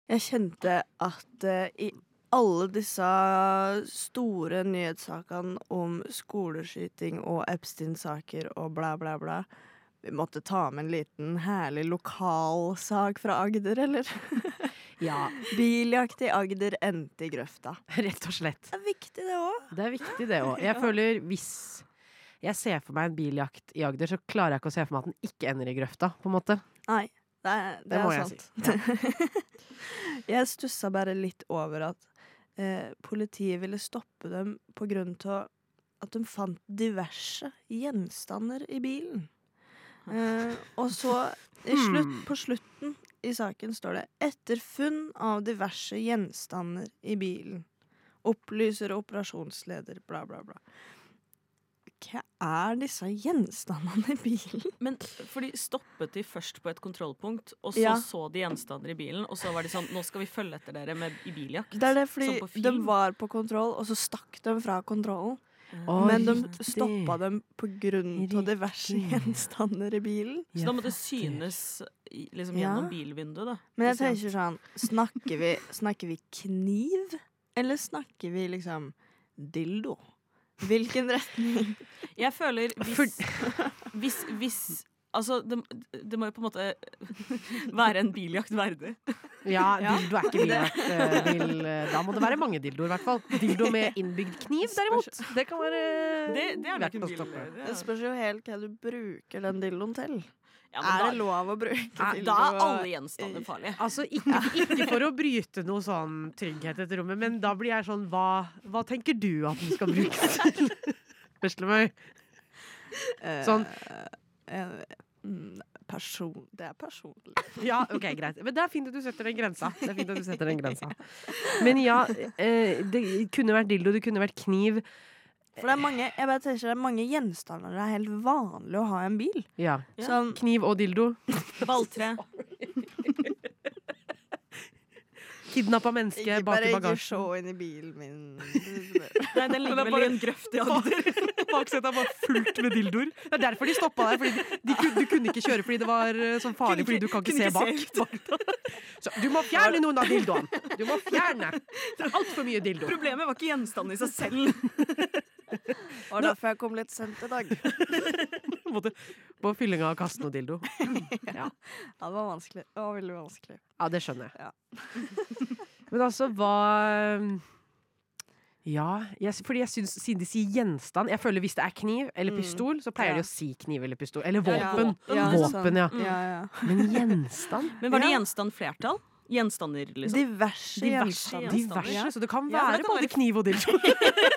Jeg kjente at i alle disse store nyhetssakene om skoleskyting og Epstein-saker og bla, bla, bla, vi måtte ta med en liten herlig lokalsak fra Agder, eller? Ja. Biljakt i Agder endte i grøfta. Rett og slett. Det er viktig det også. Det er viktig det også. Jeg føler hvis jeg ser for meg en biljakt i Agder, så klarer jeg ikke å se for meg at den ikke ender i grøfta, på en måte. Nei, det må er jeg sant. si. Ja. Jeg stusset bare litt over at politiet ville stoppe dem på grunn til at de fant diverse gjenstander i bilen. Og så på slutten i saken står det etter funn av diverse gjenstander i bilen. Opplyser operasjonsleder, bla bla bla. Hva er disse gjenstandene i bilen? Men fordi stoppet de først på et kontrollpunkt, og Ja. så de gjenstander i bilen, og så var de sånn, nå skal vi følge etter dere i biljakt. Det er det fordi Som på film. de var på kontroll, og så stakk de fra kontrollen. Å, Men de riktig. stoppa dem på grunn av diverse gjenstander i bilen. Så da måtte det synes liksom Ja. gjennom bilvinduet, da. Men jeg Ikke sant? tenker sånn, snakker vi kniv? Eller snakker vi liksom dildo? Hvilken retning? Jeg føler hvis altså, det må jo på en måte være en biljakt verdig. Ja, dildo er ikke biljakt. Da må det være mange dildoer, i hvert fall. Dildo med innbygd kniv, derimot. Det kan være Det er nok verdt en å bil. stoppe. Det spørs jo helt hva du bruker den dildoen til. Ja, Er det men lov å bruke da, dildo? da er alle gjenstander farlige. Altså, ikke for å bryte noe sånn trygghet etter rommet, men da blir jeg sånn, hva tenker du at den skal brukes til? Veslemøy. Sånn. Det er personlig. Ja, ok, greit. Men det er fint at du setter den grensa. Men ja, det kunne vært dildo, det kunne vært kniv. For det er mange, jeg bare tenker, det er mange gjenstander det er helt vanlig å ha i en bil. Ja. Sånn, Kniv og dildo. Balltre. Kidnappa menneske ikke bak bare i ikke bagasjen. se inn i bilen min. Nei, den ligger vel i en grøft i Agder. Baksetet er bare fullt med dildoer. Det er derfor de stoppa der. Fordi du kunne ikke kjøre fordi det var sånn farlig, fordi du kan ikke se bak. Så du må fjerne noen av dildoene. Du må fjerne. Det er altfor mye dildo. Problemet var ikke gjenstanden i seg selv. Og derfor jeg kom litt sent i dag. Måtte på fyllinga av kasten og dildo. Ja. Ja, det var vanskelig. Det var veldig vanskelig. Ja, det skjønner jeg. Ja. Men altså, fordi jeg synes, siden de sier gjenstand, jeg føler hvis det er kniv eller pistol, så pleier de å si kniv eller pistol. Eller våpen. Ja, Våpen, ja. Ja. Men gjenstand? Men var det Ja. gjenstand flertall? Gjenstander, liksom? Diverse gjenstander. gjenstander. Diverse, så det kan Ja, være det kan både være- kniv og dildo.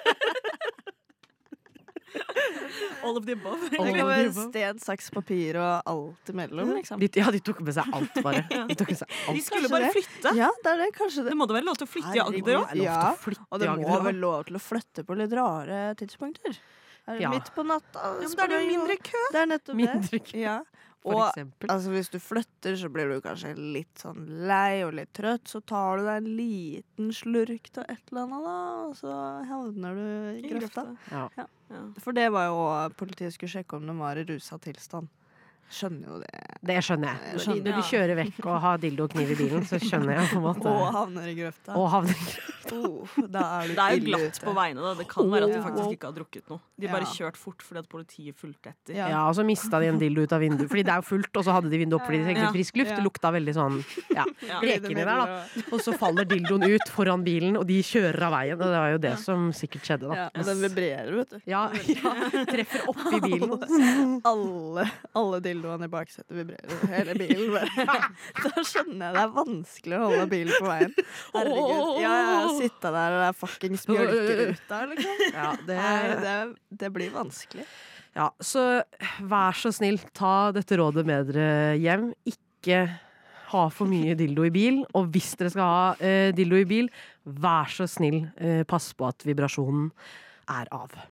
All of the above. Det kan være sten, saks, papir og alt imellom, liksom. De tok med seg alt, bare. De tok med seg alt. De skulle Kanskje bare det? flytte. Ja, det er det, kanskje det. Det må da være lov til å flytte i Agder òg? Det er lov til Ja, å flytte og det i må Agder, da. vel lov til å flytte på litt rare tidspunkter. Er det Ja. midt på natta? Ja, men da er det jo mindre kø. Det er nettopp Mindre det. kø, Ja. for Og eksempel. altså, hvis du flytter, så blir du kanskje litt sånn lei og litt trøtt, så tar du deg en liten slurk til et eller annet, da, og så havner du i grøfta. Ja. For det var jo politiet skulle sjekke om de var i rusa tilstand. Skjønner jo det. Det skjønner jeg. Jeg skjønner. Når de kjører vekk og har dildo og kniv i bilen, så skjønner jeg på en måte. Og havner i grøfta. Og havner Da er du Det er jo ille glatt ute. på veiene, da. Det kan være at de Oh. faktisk ikke har drukket noe. De bare Ja. kjørt fort fordi at politiet fulgte etter. Ja. Ja, og så mista de en dildo ut av vinduet. Fordi det er jo fullt, og så hadde de vinduet opp fordi de trengte Ja. litt frisk luft. Ja. Det lukta veldig sånn ja, Ja. blekende der, da. Og så faller dildoen ut foran bilen, og de kjører av veien. Og det var jo det som sikkert skjedde, da. Ja, og den vibrerer, vet du. Ja, treffer oppi bilen. Alle dildoene i baksetet vibrerer. Hele bilen bare. Da skjønner jeg det er vanskelig å holde bilen på veien. Herregud. Ja, sitte der og det er fuckings mjølkeruta, liksom. Ja, Nei, det blir vanskelig. Ja, så vær så snill, ta dette rådet med dere hjem. Ikke ha for mye dildo i bil, og hvis dere skal ha dildo i bil, vær så snill, pass på at vibrasjonen er av.